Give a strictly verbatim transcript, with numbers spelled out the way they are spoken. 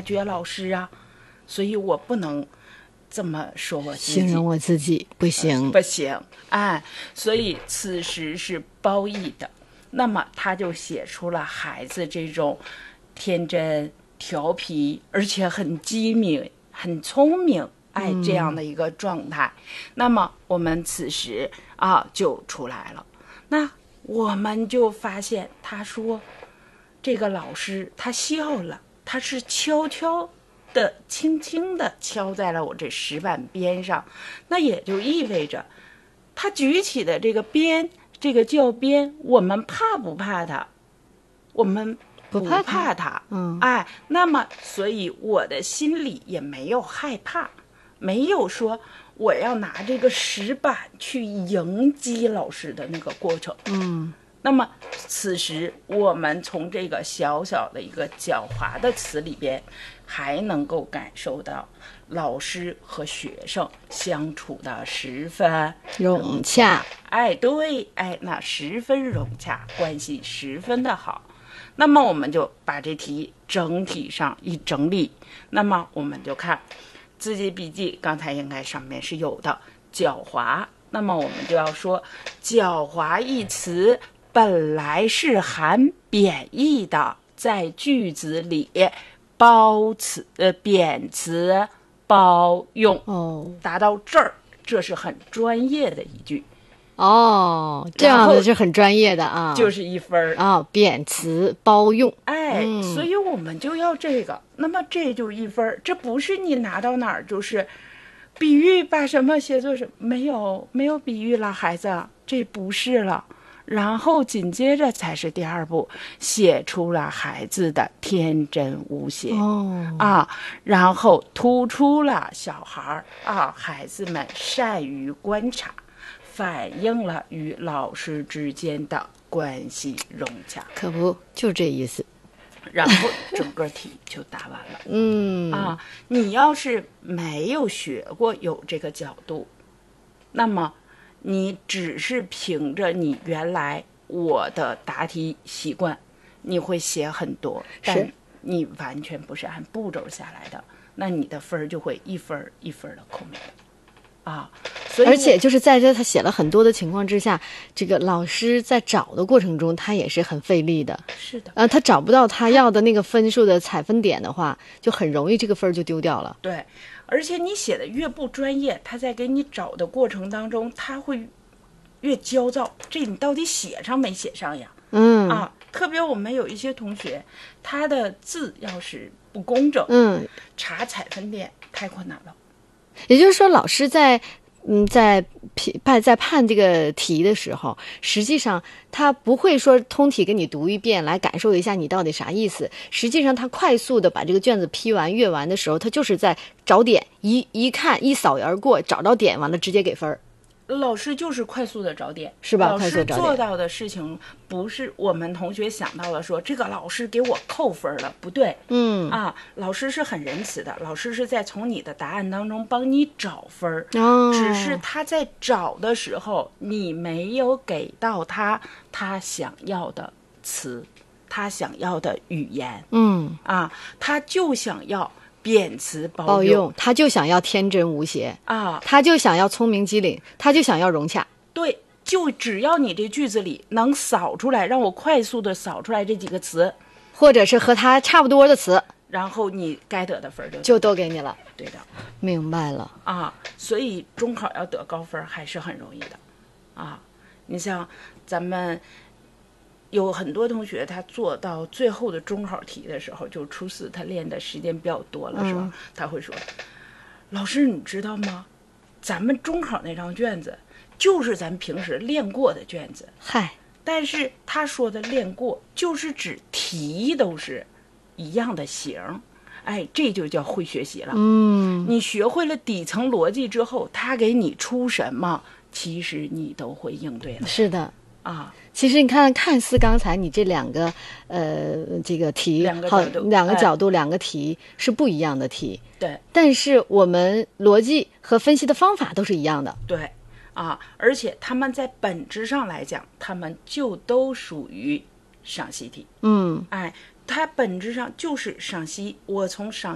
绝老师啊，所以我不能这么说我自己， 形容我自己不行、 呃、不行，哎，所以此时是褒义的。那么他就写出了孩子这种天真调皮，而且很机敏、很聪明，哎，这样的一个状态。嗯、那么我们此时啊就出来了。那我们就发现，他说这个老师他笑了，他是悄悄的、轻轻的敲在了我这石板边上，那也就意味着他举起的这个鞭。这个教鞭，我们怕不怕他？我们不怕他，不怕他嗯， 哎，那么所以我的心里也没有害怕，没有说我要拿这个石板去迎击老师的那个过程， 嗯。 那么此时我们从这个小小的一个狡猾的词里边，还能够感受到老师和学生相处的十分融洽。 哎，对，哎，那十分融洽，关系十分的好。那么我们就把这题整体上一整理，那么我们就看自己笔记，刚才应该上面是有的狡猾，那么我们就要说狡猾一词本来是含贬义的，在句子里褒词呃贬词褒用哦， 达到这儿，这是很专业的一句哦，这样的是很专业的啊， 就是一分啊，贬词褒用， 哎、 嗯， 所以我们就要这个，那么这就一分，这不是你拿到哪儿就是比喻把什么写作什么，没有没有比喻了，孩子，这不是了。然后紧接着才是第二步，写出了孩子的天真无邪、 哦、 啊，然后突出了小孩啊，孩子们善于观察，反映了与老师之间的关系融洽。 可不就这意思。 然后整个题就答完了。 嗯啊，你要是没有学过有这个角度，那么你只是凭着你原来我的答题习惯，你会写很多，但你完全不是按步骤下来的，那你的分就会一分一分的扣没了。啊，所以而且就是在这他写了很多的情况之下，这个老师在找的过程中，他也是很费力的。 是的， 呃，他找不到他要的那个分数的采分点的话，就很容易这个分就丢掉了。 对，而且你写的越不专业，他在给你找的过程当中，他会越焦躁。这你到底写上没写上呀？ 嗯啊，特别我们有一些同学，他的字要是不工整， 嗯， 查采分点太困难了。 也就是说，老师在嗯在判在判这个题的时候，实际上他不会说通题给你读一遍来感受一下你到底啥意思。实际上，他快速的把这个卷子批完阅完的时候，他就是在找点，一一看一扫而过，找到点，完了直接给分。 老师就是快速的找点， 是吧？ 老师快速找点做到的事情不是我们同学想到了说这个老师给我扣分了，不对， 嗯啊，老师是很仁慈的，老师是在从你的答案当中帮你找分， 哦， 只是他在找的时候你没有给到他他想要的词，他想要的语言， 嗯啊，他就想要贬词褒褒用，他就想要天真无邪啊， 他就想要聪明机灵，他就想要融洽。 对，就只要你这句子里能扫出来，让我快速的扫出来这几个词， 或者是和他差不多的词， 然后你该得的分就就都给你了。 对的， 明白了啊，所以中考要得高分还是很容易的啊。你像咱们有很多同学，他做到最后的中考题的时候，就初四他练的时间比较多了，是吧？ 嗯、 他会说：“老师，你知道吗？咱们中考那张卷子就是咱平时练过的卷子。” 嗨， 但是他说的练过，就是指题都是一样的形，哎，这就叫会学习了。 嗯， 你学会了底层逻辑之后，他给你出什么，其实你都会应对了。 是的。 啊， 其实你看，看似刚才你这两个呃这个题， 两个好角度， 两个角度、 哎、 两个题是不一样的题， 对， 但是我们逻辑和分析的方法都是一样的， 对，啊，而且他们在本质上来讲，他们就都属于赏析题， 嗯， 哎，它本质上就是赏析，我从赏